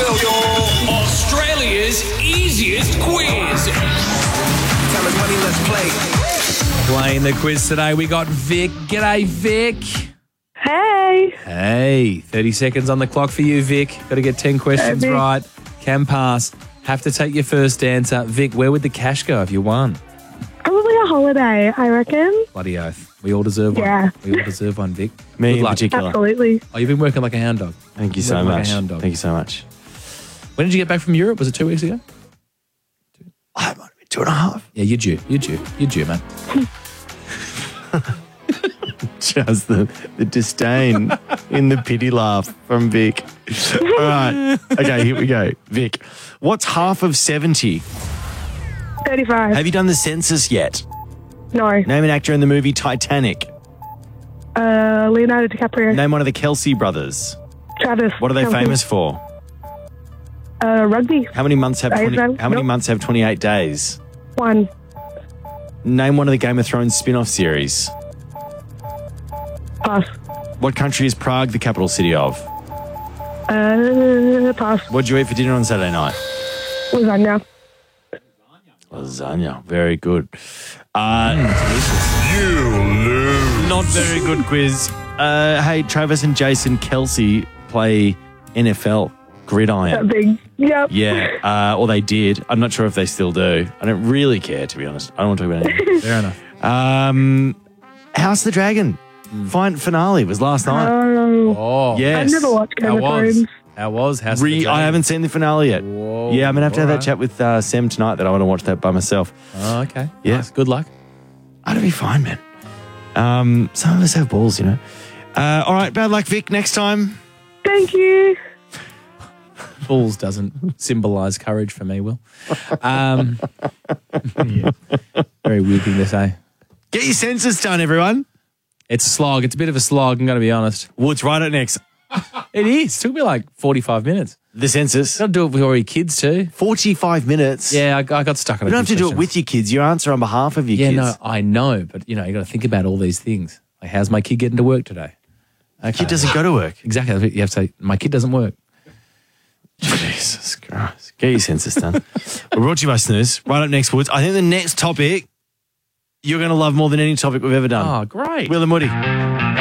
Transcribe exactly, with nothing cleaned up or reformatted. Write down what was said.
Australia's easiest quiz. Tell us money, let's play. Playing the quiz today, we got Vic. G'day, Vic. Hey. Hey, thirty seconds on the clock for you, Vic. Got to get ten questions Hey, Vic. right. Can pass. Have to take your first answer. Vic, where would the cash go if you won? Probably a holiday, I reckon. Bloody oath. We all deserve one. Yeah. We all deserve one, Vic. Me Good in luck. particular. Absolutely. Oh, you've been working like a hound dog. Thank you so Working like a much. hound dog. Thank you so much. When did you get back from Europe? Was it two weeks ago? I might have been two and a half. Yeah, you're due. You're due. You're due, man. Just the, the disdain in the pity laugh from Vic. All right. Okay, here we go. Vic, what's half of seventy? thirty-five. Have you done the census yet? No. Name an actor in the movie Titanic. Uh, Leonardo DiCaprio. Name one of the Kelsey brothers. Travis. What are they Kelce. famous for? Uh, rugby. How many months have Days, twenty, man. how many Nope. months have twenty-eight days? One. Name one of the Game of Thrones spin-off series. Pass. What country is Prague the capital city of? Uh, pass. What did you eat for dinner on Saturday night? Lasagna. Lasagna. Very good. Uh, you lose. Not very good quiz. Uh, hey, Travis and Jason Kelsey play N F L That gridiron. big. Yep. Yeah, uh, or they did. I'm not sure if they still do. I don't really care, to be honest. I don't want to talk about anything. Fair enough. um, House of the Dragon. Fine finale was last night. Oh. Oh, Yes. I've never watched Game How of was? Thrones. How was? House of the Re- Dragon? I haven't seen the finale yet. Whoa. Yeah, I'm going to have to have All that right. chat with uh, Sam tonight that I want to watch that by myself. Oh, okay. Yeah. Nice. Good luck. I'd be fine, man. Um, some of us have balls, you know. Uh, all right, bad luck, Vic. Next time. Thank you. Balls doesn't symbolise courage for me, Will. Um, yeah. Very weird thing to say. Get your census done, everyone. It's a slog. It's a bit of a slog, I'm going to be honest. Woods, right at next. It is. It took me like forty-five minutes. The census. Got to do it with all your kids too. forty-five minutes. Yeah, I, I got stuck on You a don't have few to do it questions. with your kids. You answer on behalf of your Yeah, kids. no, I know. But, you know, you got to think about all these things. Like, how's my kid getting to work today? Okay. Kid doesn't go to work. Exactly. That's what you have to say, my kid doesn't work. Jesus Christ. Get your census done. We're brought to you by Snooze. Right up next, Woods. I think the next topic you're going to love more than any topic we've ever done. Oh, great. Will and Woody.